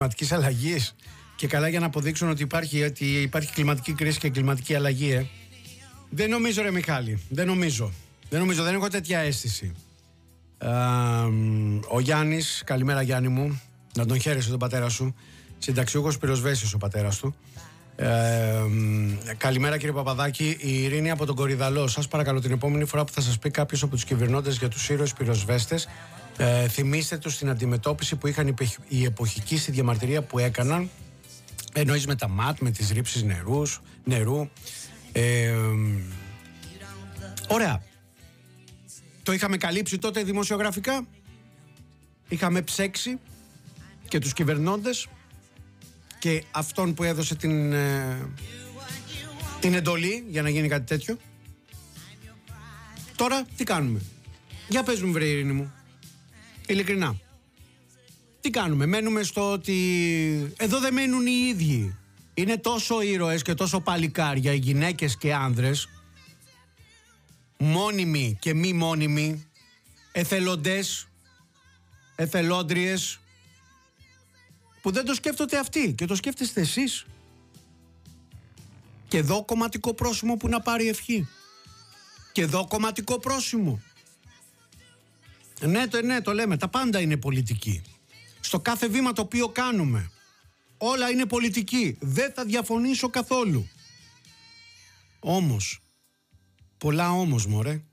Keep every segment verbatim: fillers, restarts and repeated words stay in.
κλιματικής αλλαγής και καλά για να αποδείξουν ότι υπάρχει, ότι υπάρχει κλιματική κρίση και κλιματική αλλαγή. Ε. Δεν νομίζω, ρε Μιχάλη. Δεν νομίζω. Δεν νομίζω, δεν έχω τέτοια αίσθηση. Α, ο Γιάννης, καλημέρα Γιάννη μου. Να τον χαίρεσαι τον πατέρα σου. Συνταξιούχος πυροσβέστης ο πατέρας του. Ε, καλημέρα κύριε Παπαδάκη. Η Ειρήνη από τον Κορυδαλό. Σας παρακαλώ, την επόμενη φορά που θα σας πει κάποιος από τους κυβερνώντες για τους ήρωες πυροσβέστες, ε, θυμίστε τους την αντιμετώπιση που είχαν οι εποχικοί στη διαμαρτυρία που έκαναν. Εννοείς με τα ΜΑΤ, με τις ρήψεις νερούς, νερού. Ε, ωραία. Το είχαμε καλύψει τότε δημοσιογραφικά. Είχαμε ψέξει και τους κυβερνώντες και αυτόν που έδωσε την, ε, την εντολή για να γίνει κάτι τέτοιο. Τώρα τι κάνουμε? Για πες μου βρε Ειρήνη μου, ειλικρινά. Τι κάνουμε? Μένουμε στο ότι εδώ δεν μένουν οι ίδιοι. Είναι τόσο ήρωες και τόσο παλικάρια οι γυναίκες και άνδρες, μόνιμοι και μη μόνιμοι, εθελοντές, εθελόντριες, που δεν το σκέφτονται αυτοί και το σκέφτεστε εσείς. Και εδώ κομματικό πρόσημο που να πάρει ευχή. Και εδώ κομματικό πρόσημο. Ναι, το, ναι, το λέμε, τα πάντα είναι πολιτική. Στο κάθε βήμα το οποίο κάνουμε, όλα είναι πολιτική. Δεν θα διαφωνήσω καθόλου. Όμως, πολλά όμως μωρέ,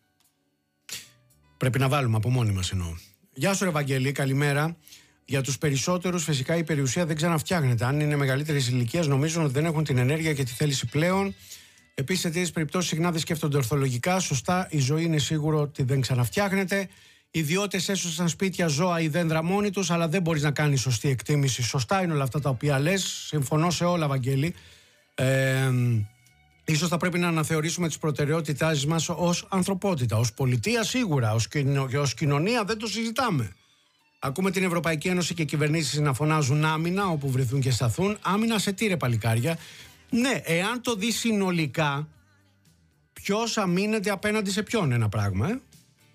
πρέπει να βάλουμε από μόνοι μας εννοώ. Γεια σου ρε Βαγγέλη, καλημέρα. Για τους περισσότερους φυσικά η περιουσία δεν ξαναφτιάχνεται. Αν είναι μεγαλύτερης ηλικίας νομίζουν ότι δεν έχουν την ενέργεια και τη θέληση πλέον. Επίσης σε τέτοιες περιπτώσεις συχνά δεν σκέφτονται ορθολογικά. Σωστά, η ζωή είναι σίγουρο ότι δεν ξαναφτιάχνεται. Οι ιδιώτες έσωσαν σπίτια, ζώα ή δέντρα μόνοι τους, αλλά δεν μπορείς να κάνεις σωστή εκτίμηση. Σωστά είναι όλα αυτά τα οποία λες. Συμφωνώ σε όλα, Βαγγέλη. Ε, ίσως θα πρέπει να αναθεωρήσουμε τις προτεραιότητάς μας ως ανθρωπότητα, ως πολιτεία σίγουρα, ως, κοινο, ως κοινωνία δεν το συζητάμε. Ακούμε την Ευρωπαϊκή Ένωση και κυβερνήσεις να φωνάζουν άμυνα όπου βρεθούν και σταθούν. Άμυνα σε τι ρε παλικάρια? Ναι, εάν το δει συνολικά, ποιος αμήνεται απέναντι σε ποιον, ένα πράγμα. Ε?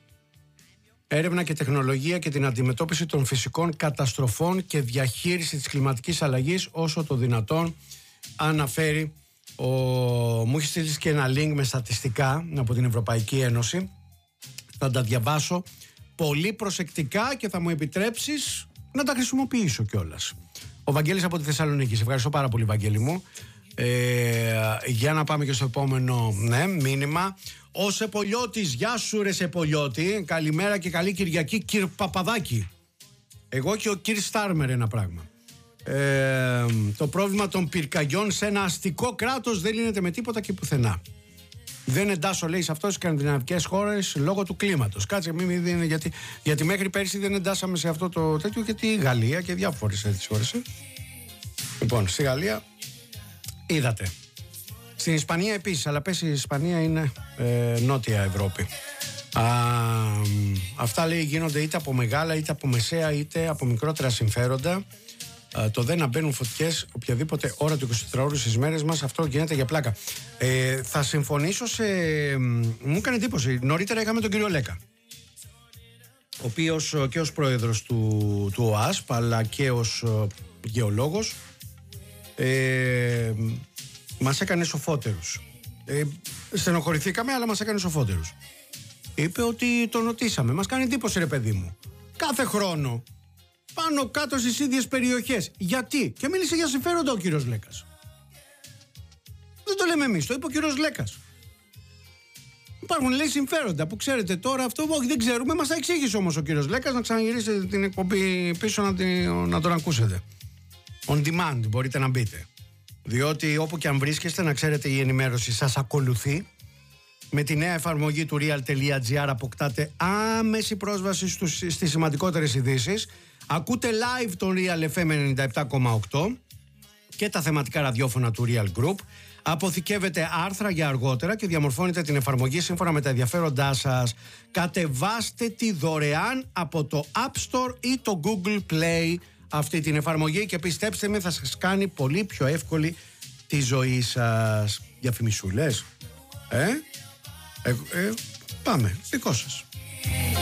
Έρευνα και τεχνολογία και την αντιμετώπιση των φυσικών καταστροφών και διαχείριση της κλιματικής αλλαγής όσο το δυνατόν, αναφέρει ο... Μου έχει στείλει και ένα link με στατιστικά από την Ευρωπαϊκή Ένωση. Θα τα διαβάσω πολύ προσεκτικά και θα μου επιτρέψεις να τα χρησιμοποιήσω κιόλας. Ο Βαγγέλης από τη Θεσσαλονίκη. Σε ευχαριστώ πάρα πολύ, Βαγγέλη μου. Ε, για να πάμε και στο επόμενο ναι, μήνυμα. Ο Σεπολιώτης, γεια σου ρε Σεπολιώτη. Καλημέρα και καλή Κυριακή, κύριε Παπαδάκη. Εγώ και ο κύριε Στάρμερ ένα πράγμα. Ε, το πρόβλημα των πυρκαγιών σε ένα αστικό κράτος δεν λύνεται με τίποτα και πουθενά. Δεν εντάσσω, λέει, σε αυτό τις σκανδιναβικές χώρες λόγω του κλίματος. Κάτσε, μην μην δίνει, γιατί, γιατί μέχρι πέρσι δεν εντάσσαμε σε αυτό το τέτοιο και τη Γαλλία και διάφορες έτσι χώρες. Λοιπόν, στη Γαλλία είδατε. Στην Ισπανία επίσης, αλλά πες η Ισπανία είναι ε, νότια Ευρώπη. Α, αυτά λέει γίνονται είτε από μεγάλα είτε από μεσαία είτε από μικρότερα συμφέροντα. Uh, το δεν να μπαίνουν φωτιές οποιαδήποτε ώρα του εικοσιτετράωρου στις μέρες μας, αυτό γίνεται για πλάκα. Ε, θα συμφωνήσω σε... Μου έκανε εντύπωση. Νωρίτερα είχαμε τον κύριο Λέκα, ο οποίος και ως πρόεδρος του, του ΟΑΣΠ αλλά και ως uh, γεωλόγος ε, μας έκανε σοφότερους. Ε, στενοχωρηθήκαμε αλλά μας έκανε σοφότερους. Είπε ότι τον ρωτήσαμε. Μας κάνει εντύπωση ρε παιδί μου. Κάθε χρόνο πάνω κάτω στις ίδιες περιοχές. Γιατί? Και μίλησε για συμφέροντα ο κύριος Λέκας. Δεν το λέμε εμείς, το είπε ο κύριος Λέκας. Υπάρχουν, λέει, συμφέροντα που ξέρετε τώρα αυτό. Όχι, δεν ξέρουμε, μας τα εξήγησε όμως ο κύριος Λέκας. Να ξαναγυρίσετε την εκπομπή πίσω να, την, να τον ακούσετε. On demand μπορείτε να μπείτε. Διότι όπου και αν βρίσκεστε, να ξέρετε, η ενημέρωση σας ακολουθεί. Με τη νέα εφαρμογή του real.gr αποκτάτε άμεση πρόσβαση στους, στις σημαντικότερες ειδήσεις. Ακούτε live τον Real εφ εμ ενενήντα επτά κόμμα οκτώ και τα θεματικά ραδιόφωνα του Real Group. Αποθηκεύετε άρθρα για αργότερα και διαμορφώνετε την εφαρμογή σύμφωνα με τα ενδιαφέροντά σας. Κατεβάστε τη δωρεάν από το App Store ή το Google Play αυτή την εφαρμογή και πιστέψτε με, θα σας κάνει πολύ πιο εύκολη τη ζωή σας. Διαφημισούλες. Ε? Ε, ε, πάμε, δικό σας.